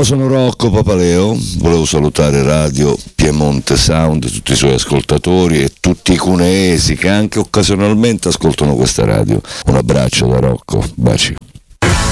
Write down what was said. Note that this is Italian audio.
Ciao, sono Rocco Papaleo, volevo salutare Radio Piemonte Sound, tutti i suoi ascoltatori e tutti i cuneesi che anche occasionalmente ascoltano questa radio. Un abbraccio da Rocco, baci.